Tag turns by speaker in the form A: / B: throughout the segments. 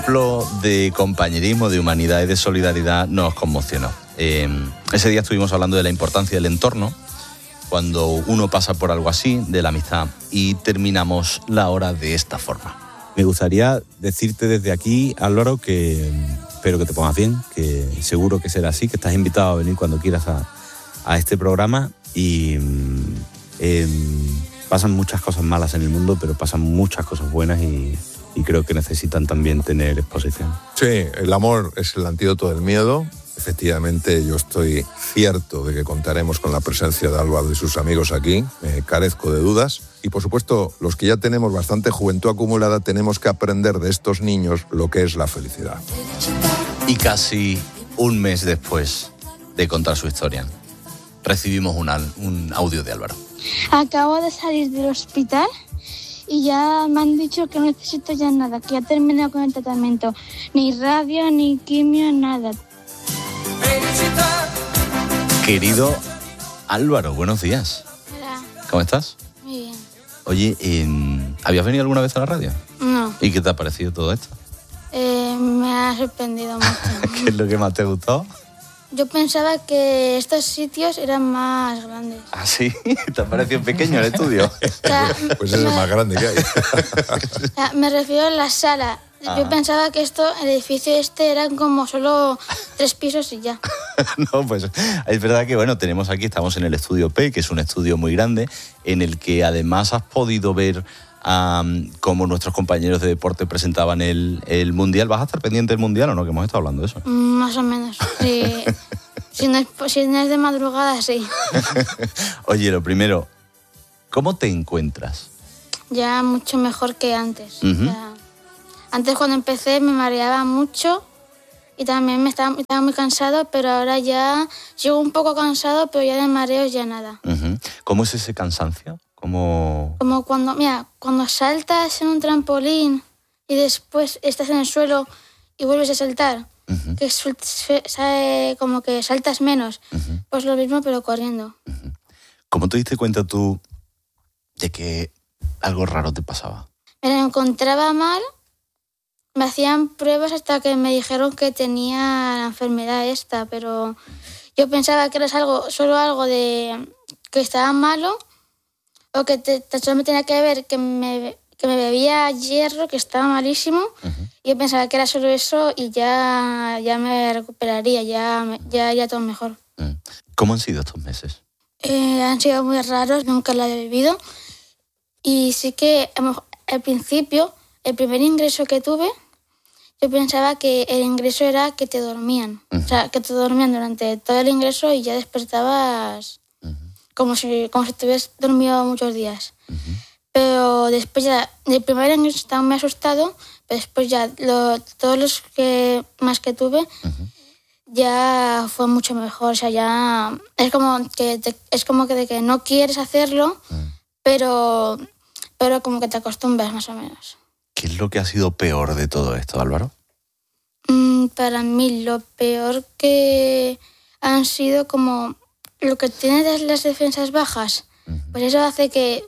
A: ejemplo de compañerismo, de humanidad y de solidaridad nos conmocionó. Ese día estuvimos hablando de la importancia del entorno, cuando uno pasa por algo así, de la amistad, y terminamos la hora de esta forma.
B: Me gustaría decirte desde aquí, Álvaro, que espero que te pongas bien, que seguro que será así, que estás invitado a venir cuando quieras a este programa y pasan muchas cosas malas en el mundo, pero pasan muchas cosas buenas y creo que necesitan también tener exposición.
C: Sí, el amor es el antídoto del miedo. Efectivamente, yo estoy cierto de que contaremos con la presencia de Álvaro y sus amigos aquí. Carezco de dudas. Y, por supuesto, los que ya tenemos bastante juventud acumulada tenemos que aprender de estos niños lo que es la felicidad.
A: Y casi un mes después de contar su historia, recibimos un audio de Álvaro.
D: Acabo de salir del hospital y ya me han dicho que no necesito ya nada, que ya he terminado con el tratamiento. Ni radio, ni quimio, nada.
A: Querido Álvaro, buenos días.
D: Hola.
A: ¿Cómo estás?
D: Muy bien.
A: Oye, ¿habías venido alguna vez a la radio?
D: No.
A: ¿Y qué te ha parecido todo esto?
D: Me ha sorprendido mucho.
A: ¿Qué es lo que más te ha gustado?
D: Yo pensaba que estos sitios eran más grandes.
A: ¿Ah, sí? ¿Te ha parecido pequeño el estudio?
D: O sea,
C: Pues es el más grande que hay.
D: o sea, me refiero a la sala. Yo pensaba que el edificio eran como solo 3 pisos y ya.
A: No, pues es verdad que, bueno, estamos en el estudio P, que es un estudio muy grande, en el que además has podido ver cómo nuestros compañeros de deporte presentaban el Mundial. ¿Vas a estar pendiente del Mundial o no? Que hemos estado hablando de eso.
D: Más o menos. Sí. Si no es de madrugada, sí.
A: Oye, lo primero, ¿cómo te encuentras?
D: Ya mucho mejor que antes.
A: Uh-huh.
D: O sea, antes cuando empecé me mareaba mucho y también estaba muy cansado, pero ahora ya sigo un poco cansado, pero ya de mareos ya nada.
A: Uh-huh. ¿Cómo es ese cansancio?
D: Como cuando saltas en un trampolín y después estás en el suelo y vuelves a saltar, uh-huh, que como que saltas menos. Uh-huh. Pues lo mismo, pero corriendo.
A: Uh-huh. ¿Cómo te diste cuenta tú de que algo raro te pasaba?
D: Me lo encontraba mal, me hacían pruebas hasta que me dijeron que tenía la enfermedad esta, pero yo pensaba que era solo algo de que estaba malo, o que solo me tenía que ver que me bebía hierro, que estaba malísimo. Uh-huh. Y yo pensaba que era solo eso y ya me recuperaría, ya todo mejor.
A: ¿Cómo han sido estos meses?
D: Han sido muy raros, nunca lo he vivido. Y sí que al principio, el primer ingreso que tuve, yo pensaba que el ingreso era que te dormían. Uh-huh. O sea, que te dormían durante todo el ingreso y ya despertabas como si estuvieras dormido muchos días. Uh-huh. Pero después ya, del primer ingreso estaba muy asustado, pero después ya todos los más que tuve, uh-huh, ya fue mucho mejor. O sea, ya es como que de que no quieres hacerlo, uh-huh, pero como que te acostumbras más o menos.
A: ¿Qué es lo que ha sido peor de todo esto, Álvaro?
D: Para mí lo peor que han sido como lo que tiene las defensas bajas. Uh-huh. Pues eso hace que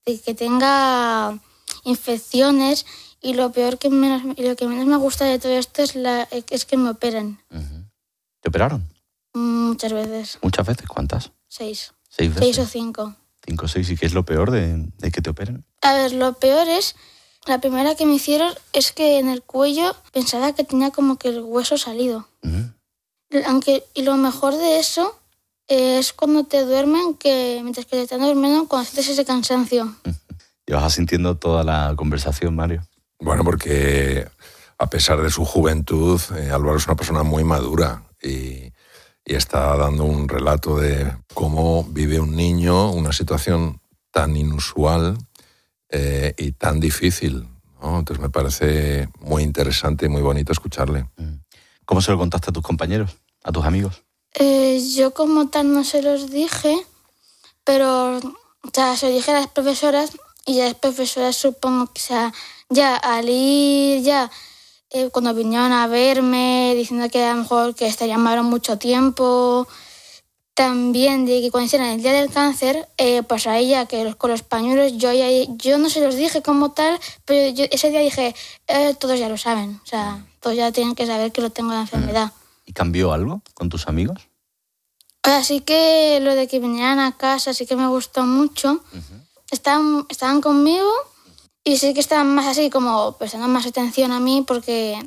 D: tenga infecciones y lo que menos me gusta de todo esto es que me operen.
A: Uh-huh. ¿Te operaron?
D: Muchas veces.
A: ¿Muchas veces? ¿Cuántas?
D: 6.
A: 6 veces.
D: 6 o 5.
A: 5 o 6. ¿Y qué es lo peor de que te operen?
D: A ver, lo peor es, la primera que me hicieron es que en el cuello pensaba que tenía como que el hueso salido. Uh-huh. Y lo mejor de eso es cuando te duermen, que mientras que te están durmiendo, cuando sientes ese cansancio.
A: Llevas sintiendo toda la conversación, Mario.
C: Bueno, porque a pesar de su juventud, Álvaro es una persona muy madura y está dando un relato de cómo vive un niño una situación tan inusual y tan difícil, ¿no? Entonces me parece muy interesante y muy bonito escucharle.
A: ¿Cómo se lo contaste a tus compañeros, a tus amigos?
D: Yo como tal no se los dije, pero se lo dije a las profesoras y ya las profesoras supongo que ya al ir cuando vinieron a verme diciendo que a lo mejor que estaría malo mucho tiempo, también de que cuando hicieron el Día del Cáncer, pues a ella, que con los pañuelos, yo no se los dije como tal, pero yo ese día dije, todos ya lo saben, o sea, todos ya tienen que saber que lo tengo la enfermedad.
A: ¿Y cambió algo con tus amigos?
D: Así que lo de que vinieran a casa sí que me gustó mucho. Estaban conmigo y sí que estaban más así, como prestando más atención a mí porque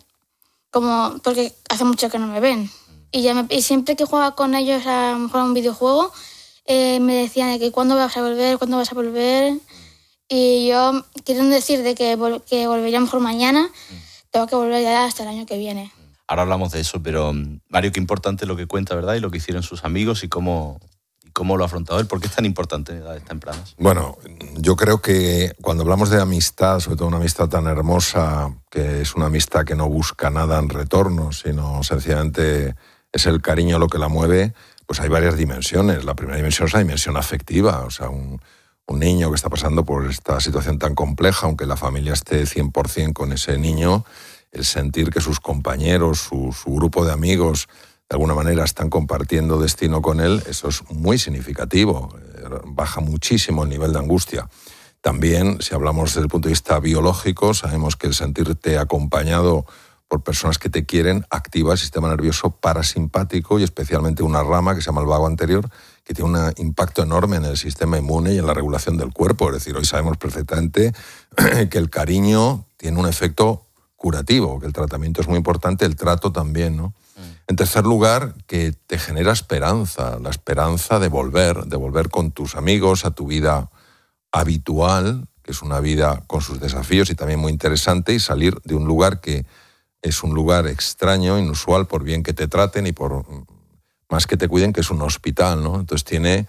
D: hace mucho que no me ven. Y siempre que jugaba con ellos a lo mejor a un videojuego, me decían de que ¿cuándo vas a volver? Y yo, quieren decir de que volvería mejor mañana, tengo que volver ya hasta el año que viene.
A: Ahora hablamos de eso, pero Mario, qué importante lo que cuenta, ¿verdad? Y lo que hicieron sus amigos y cómo lo ha afrontado él. ¿Por qué es tan importante en edades tempranas?
C: Bueno, yo creo que cuando hablamos de amistad, sobre todo una amistad tan hermosa, que es una amistad que no busca nada en retorno, sino sencillamente es el cariño lo que la mueve, pues hay varias dimensiones. La primera dimensión es la dimensión afectiva, o sea, un niño que está pasando por esta situación tan compleja, aunque la familia esté 100% con ese niño, el sentir que sus compañeros, su grupo de amigos, de alguna manera están compartiendo destino con él, eso es muy significativo, baja muchísimo el nivel de angustia. También, si hablamos desde el punto de vista biológico, sabemos que el sentirte acompañado por personas que te quieren activa el sistema nervioso parasimpático y especialmente una rama que se llama el vago anterior, que tiene un impacto enorme en el sistema inmune y en la regulación del cuerpo. Es decir, hoy sabemos perfectamente que el cariño tiene un efecto curativo, que el tratamiento es muy importante, el trato también, ¿no? En tercer lugar, que te genera esperanza, la esperanza de volver con tus amigos a tu vida habitual, que es una vida con sus desafíos y también muy interesante, y salir de un lugar que es un lugar extraño, inusual, por bien que te traten y por más que te cuiden, que es un hospital, ¿no? Entonces tiene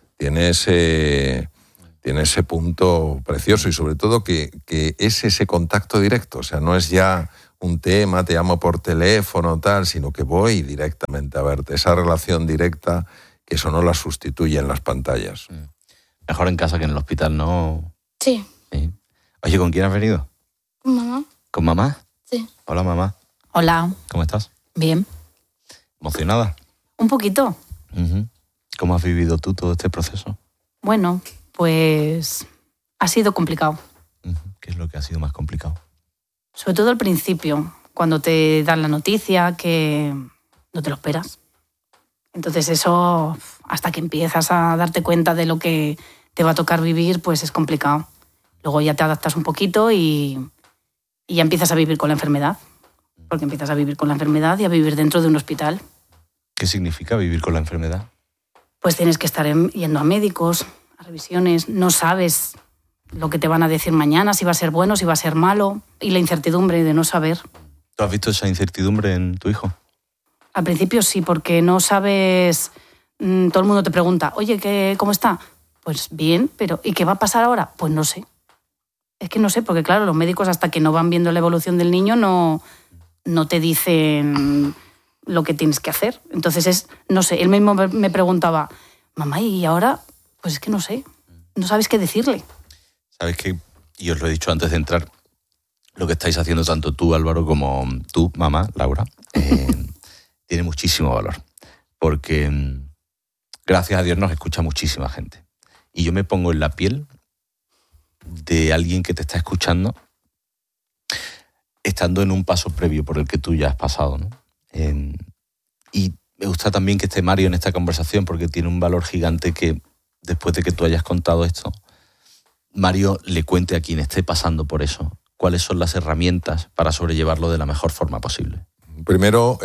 C: ese punto precioso y sobre todo que es ese contacto directo, o sea, no es ya un tema, te llamo por teléfono, tal, sino que voy directamente a verte. Esa relación directa, que eso no la sustituye en las pantallas.
A: Mejor en casa que en el hospital, ¿no?
D: Sí.
A: Oye, ¿con quién has venido?
D: ¿Con mamá?
A: ¿Con mamá?
D: Sí.
A: Hola, mamá.
E: Hola.
A: ¿Cómo estás?
E: Bien.
A: ¿Emocionada?
E: Un poquito.
A: ¿Cómo has vivido tú todo este proceso?
E: Bueno, pues ha sido complicado.
A: ¿Qué es lo que ha sido más complicado?
E: Sobre todo al principio, cuando te dan la noticia que no te lo esperas. Entonces eso, hasta que empiezas a darte cuenta de lo que te va a tocar vivir, pues es complicado. Luego ya te adaptas un poquito y ya empiezas a vivir con la enfermedad. Porque empiezas a vivir con la enfermedad y a vivir dentro de un hospital.
A: ¿Qué significa vivir con la enfermedad?
E: Pues tienes que estar yendo a médicos, a revisiones, no sabes lo que te van a decir mañana, si va a ser bueno, si va a ser malo, y la incertidumbre de no saber.
A: ¿Tú has visto esa incertidumbre en tu hijo?
E: Al principio sí, porque no sabes, todo el mundo te pregunta, oye, ¿cómo está? Pues bien, pero ¿y qué va a pasar ahora? Pues no sé. Es que no sé, porque claro, los médicos hasta que no van viendo la evolución del niño no te dicen lo que tienes que hacer. Entonces no sé, él mismo me preguntaba, mamá, ¿y ahora? Pues es que no sé, no sabes qué decirle.
A: Sabes que, y os lo he dicho antes de entrar, lo que estáis haciendo tanto tú, Álvaro, como tú, mamá, Laura, tiene muchísimo valor. Porque gracias a Dios nos escucha muchísima gente. Y yo me pongo en la piel de alguien que te está escuchando estando en un paso previo por el que tú ya has pasado, ¿no? Y me gusta también que esté Mario en esta conversación porque tiene un valor gigante que después de que tú hayas contado esto, Mario le cuente a quien esté pasando por eso cuáles son las herramientas para sobrellevarlo de la mejor forma posible.
C: Primero,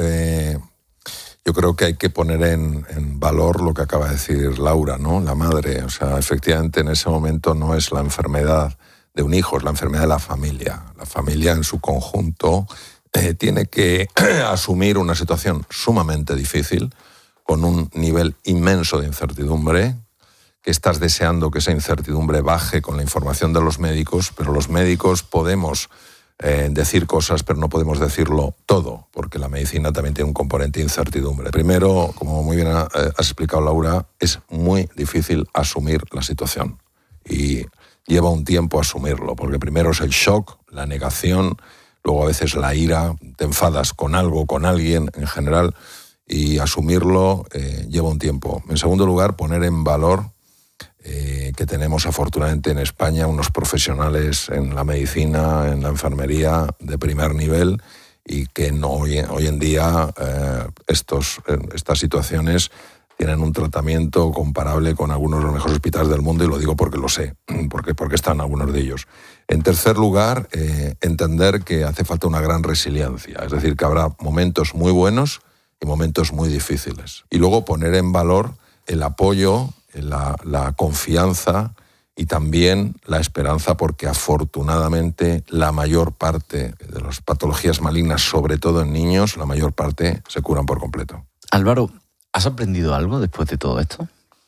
C: yo creo que hay que poner en valor lo que acaba de decir Laura, ¿no? La madre. O sea, efectivamente en ese momento no es la enfermedad de un hijo, es la enfermedad de la familia. La familia en su conjunto tiene que asumir una situación sumamente difícil, con un nivel inmenso de incertidumbre, que estás deseando que esa incertidumbre baje con la información de los médicos, pero los médicos podemos decir cosas, pero no podemos decirlo todo, porque la medicina también tiene un componente de incertidumbre. Primero, como muy bien has explicado, Laura, es muy difícil asumir la situación y lleva un tiempo asumirlo, porque primero es el shock, la negación, luego a veces la ira, te enfadas con algo, con alguien en general, y asumirlo lleva un tiempo. En segundo lugar, poner en valor que tenemos afortunadamente en España unos profesionales en la medicina, en la enfermería de primer nivel y que hoy en día estas situaciones tienen un tratamiento comparable con algunos de los mejores hospitales del mundo, y lo digo porque lo sé, porque están algunos de ellos. En tercer lugar, entender que hace falta una gran resiliencia, es decir, que habrá momentos muy buenos y momentos muy difíciles. Y luego poner en valor el apoyo, la confianza y también la esperanza, porque afortunadamente la mayor parte de las patologías malignas, sobre todo en niños, la mayor parte se curan por completo.
A: Álvaro, ¿has aprendido algo después de todo esto?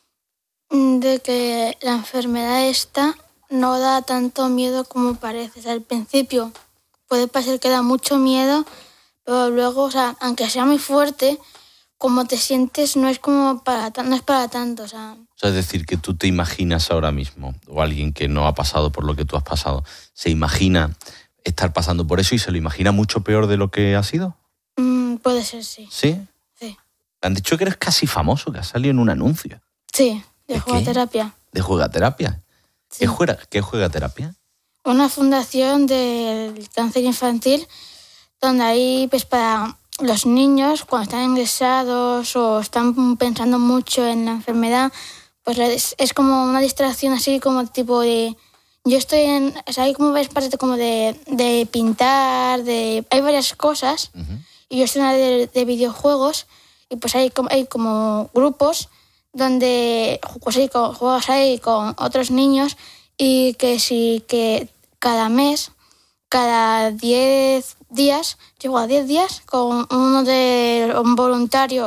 D: De que la enfermedad esta no da tanto miedo como parece. O sea, al principio puede parecer que da mucho miedo, pero luego, o sea, aunque sea muy fuerte, como te sientes no es para tanto. O sea,
A: es decir, que tú te imaginas ahora mismo, o alguien que no ha pasado por lo que tú has pasado, se imagina estar pasando por eso y se lo imagina mucho peor de lo que ha sido.
D: Puede ser, sí.
A: ¿Sí?
D: Sí.
A: Han dicho que eres casi famoso, que has salido en un anuncio.
D: Sí, de
A: ¿De
D: jugaterapia.
A: ¿De jugaterapia?
D: Sí.
A: ¿Qué jugaterapia?
D: Una fundación del cáncer infantil donde ahí, pues para los niños, cuando están ingresados o están pensando mucho en la enfermedad, pues es como una distracción así como tipo de... Yo estoy en... O sea, ahí como ves parte como de pintar, hay varias cosas. Uh-huh. Y yo estoy en la de videojuegos y pues hay como grupos donde pues juegas ahí con otros niños y que cada mes, cada 10 días, llego a 10 días con un voluntario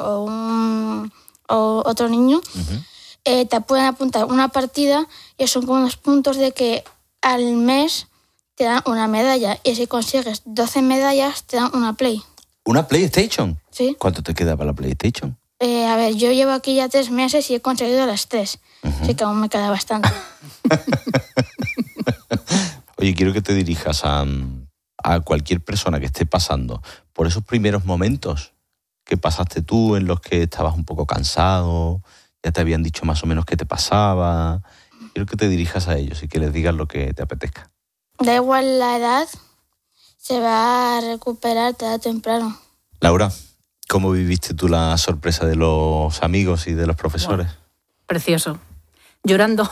D: o otro niño, uh-huh. Te pueden apuntar una partida y son como unos puntos de que al mes te dan una medalla y si consigues 12 medallas te dan una Play.
A: ¿Una PlayStation?
D: Sí.
A: ¿Cuánto te queda para la PlayStation?
D: A ver, yo llevo aquí ya 3 meses y he conseguido las 3. Uh-huh. Así que aún me queda bastante.
A: Oye, quiero que te dirijas a cualquier persona que esté pasando por esos primeros momentos que pasaste tú, en los que estabas un poco cansado, ya te habían dicho más o menos qué te pasaba. Quiero que te dirijas a ellos y que les digas lo que te apetezca.
D: Da igual la edad, se va a recuperar tarde o temprano.
A: Laura, ¿cómo viviste tú la sorpresa de los amigos y de los profesores?
E: Bueno, precioso. Llorando.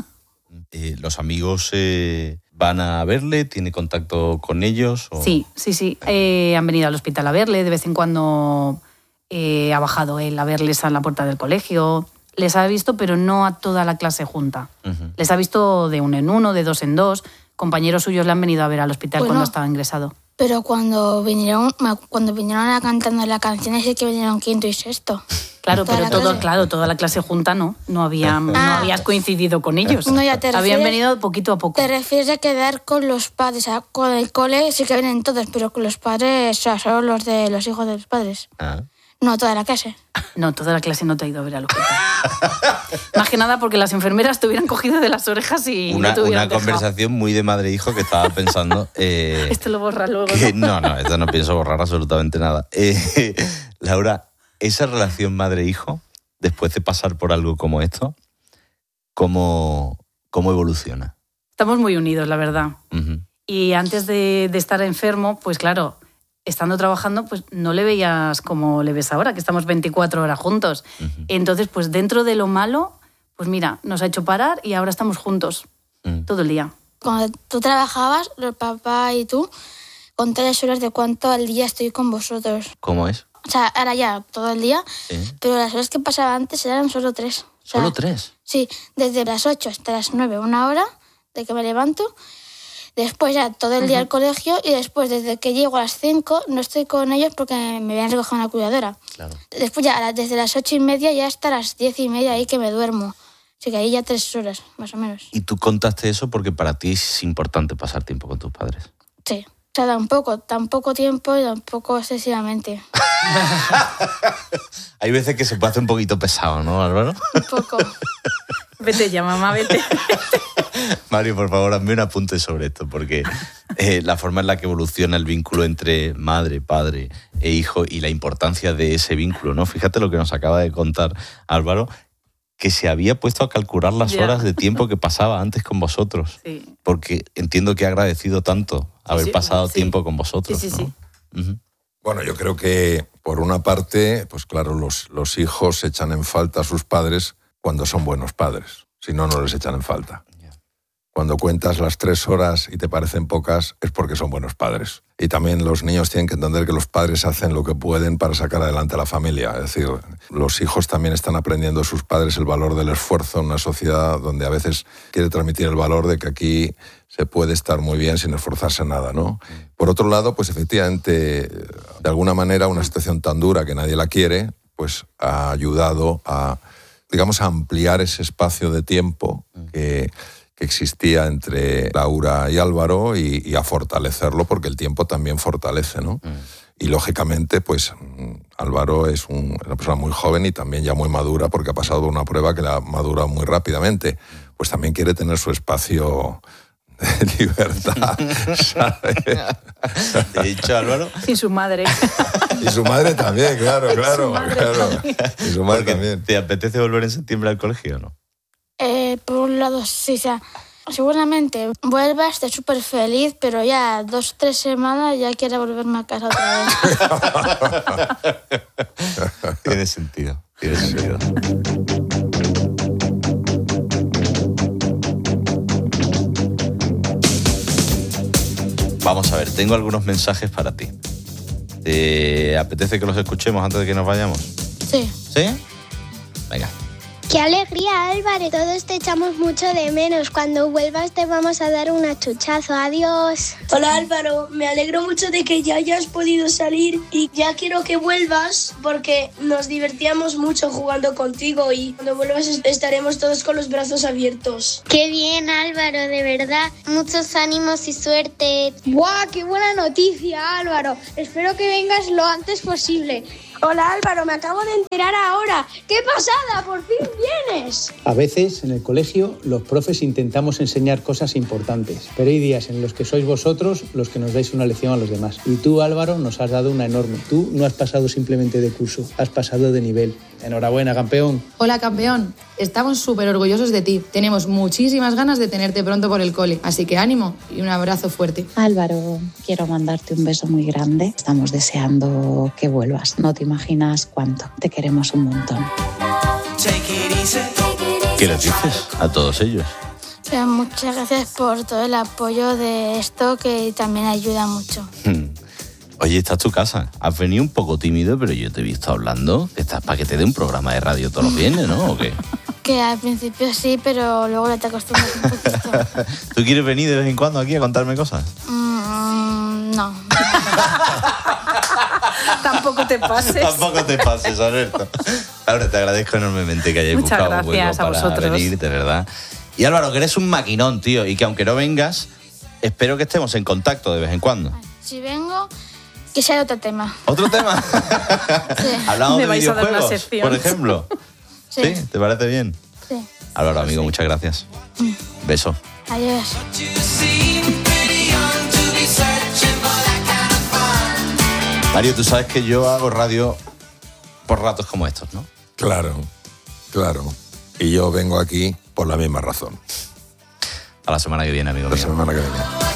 A: ¿Los amigos van a verle? ¿Tiene contacto con ellos? ¿O?
E: Sí. Han venido al hospital a verle. De vez en cuando ha bajado él a verles a la puerta del colegio. Les ha visto, pero no a toda la clase junta. Uh-huh. Les ha visto de 1 en 1, de 2 en 2. Compañeros suyos le han venido a ver al hospital cuando estaba ingresado.
D: Pero cuando vinieron a cantando la canción, ese que vinieron 5º y 6º.
E: Claro, pero toda la clase junta no habías coincidido con ellos.
D: No, ya te
E: habían venido poquito a poco.
D: Te refieres a quedar con los padres, o sea, con el cole sí que vienen todos, pero con los padres, o sea, solo los de los hijos de los padres. Ah. No toda la clase.
E: No, toda la clase no te ha ido a ver al hospital. Más que nada porque las enfermeras te hubieran cogido de las orejas y
A: no te hubieran
E: dejado.
A: Conversación muy de madre e hijo que estaba pensando...
E: Esto lo borras luego,
A: ¿no? No, esto no pienso borrar absolutamente nada. Laura, esa relación madre-hijo, después de pasar por algo como esto, ¿cómo evoluciona?
E: Estamos muy unidos, la verdad.
A: Uh-huh.
E: Y antes de estar enfermo, pues claro... Estando trabajando, pues no le veías como le ves ahora, que estamos 24 horas juntos. Uh-huh. Entonces, pues dentro de lo malo, pues mira, nos ha hecho parar y ahora estamos juntos todo el día.
D: Cuando tú trabajabas, el papá y tú, conté las horas de cuánto al día estoy con vosotros.
A: ¿Cómo es?
D: O sea, ahora ya todo el día, ¿sí? Pero las horas que pasaba antes eran solo 3.
A: ¿Solo 3?
D: Sí, desde las 8 hasta las 9, 1 hora de que me levanto. Después ya todo el día al colegio y después desde que llego a las 5 no estoy con ellos porque me habían recogido una cuidadora.
A: Claro.
D: Después ya desde las 8:30 ya hasta las 10:30 ahí que me duermo. Así que ahí ya 3 horas, más o menos.
A: ¿Y tú contaste eso porque para ti es importante pasar tiempo con tus padres?
D: Sí. O sea, tan poco tiempo y tampoco excesivamente.
A: Hay veces que se puede hacer un poquito pesado, ¿no, Álvaro?
D: Un poco.
E: Vete ya, mamá, vete.
A: Mario, por favor, hazme un apunte sobre esto, porque la forma en la que evoluciona el vínculo entre madre, padre e hijo y la importancia de ese vínculo, ¿no? Fíjate lo que nos acaba de contar Álvaro, que se había puesto a calcular las horas de tiempo que pasaba antes con vosotros. Sí. Porque entiendo que ha agradecido tanto haber pasado tiempo con vosotros.
E: Sí.
A: ¿No? Uh-huh.
C: Bueno, yo creo que, por una parte, pues claro, los hijos echan en falta a sus padres cuando son buenos padres. Si no, no les echan en falta. Cuando cuentas las 3 horas y te parecen pocas, es porque son buenos padres. Y también los niños tienen que entender que los padres hacen lo que pueden para sacar adelante a la familia. Es decir, los hijos también están aprendiendo de sus padres el valor del esfuerzo en una sociedad donde a veces quiere transmitir el valor de que aquí se puede estar muy bien sin esforzarse en nada, ¿no? Por otro lado, pues efectivamente, de alguna manera, una situación tan dura que nadie la quiere, pues ha ayudado a, digamos, a ampliar ese espacio de tiempo que existía entre Laura y Álvaro y a fortalecerlo, porque el tiempo también fortalece, ¿no? Y lógicamente, pues Álvaro es una persona muy joven y también ya muy madura, porque ha pasado una prueba que la ha madurado muy rápidamente. Pues también quiere tener su espacio de libertad, ¿sabes?
A: ¿Te he dicho, Álvaro?
E: Y su madre.
C: Y su madre también, claro. Y su madre también.
A: ¿Te apetece volver en septiembre al colegio o no?
D: Por un lado, sí, o sea, seguramente vuelva, esté súper feliz, pero ya 2-3 semanas ya quiere volverme a casa otra vez.
A: Tiene sentido. Vamos a ver, tengo algunos mensajes para ti. ¿Te apetece que los escuchemos antes de que nos vayamos?
D: Sí.
A: ¿Sí? Venga.
F: ¡Qué alegría, Álvaro! Todos te echamos mucho de menos. Cuando vuelvas te vamos a dar un achuchazo. ¡Adiós!
G: Hola, Álvaro. Me alegro mucho de que ya hayas podido salir y ya quiero que vuelvas porque nos divertíamos mucho jugando contigo y cuando vuelvas estaremos todos con los brazos abiertos.
F: ¡Qué bien, Álvaro! De verdad. Muchos ánimos y suerte.
H: ¡Guau! ¡Qué buena noticia, Álvaro! Espero que vengas lo antes posible.
G: Hola, Álvaro, me acabo de enterar ahora. ¡Qué pasada! ¡Por fin vienes!
I: A veces, en el colegio, los profes intentamos enseñar cosas importantes, pero hay días en los que sois vosotros los que nos dais una lección a los demás. Y tú, Álvaro, nos has dado una enorme. Tú no has pasado simplemente de curso, has pasado de nivel. Enhorabuena, campeón.
J: Hola, campeón. Estamos súper orgullosos de ti. Tenemos muchísimas ganas de tenerte pronto por el cole. Así que ánimo y un abrazo fuerte.
K: Álvaro, quiero mandarte un beso muy grande. Estamos deseando que vuelvas. No te imaginas cuánto. Te queremos un montón.
A: ¿Qué les dices a todos ellos?
D: Muchas gracias por todo el apoyo de esto, que también ayuda mucho.
A: Oye, esta es tu casa. Has venido un poco tímido, pero yo te he visto hablando. Estás para que te dé un programa de radio todos los viernes, ¿no? ¿O qué?
D: Que al principio sí, pero luego ya te acostumbras un poquito.
A: ¿Tú quieres venir de vez en cuando aquí a contarme cosas?
D: No.
E: Tampoco te pases.
A: Tampoco te pases, Alberto. Ahora te agradezco enormemente que hayáis buscado un hueco para venir, de verdad. Y Álvaro, que eres un maquinón, tío, y que aunque no vengas, espero que estemos en contacto de vez en cuando.
D: Si vengo, que sea otro tema.
A: ¿Otro tema?
D: Sí.
A: Hablamos de videojuegos, por ejemplo.
D: Sí.
A: ¿Sí? ¿Te parece bien?
D: Sí.
A: Álvaro, amigo, muchas gracias. Beso.
D: Adiós.
A: Mario, tú sabes que yo hago radio por ratos como estos, ¿no?
C: Claro. Y yo vengo aquí por la misma razón.
A: A la semana que viene, amigo mío.
C: La semana que viene.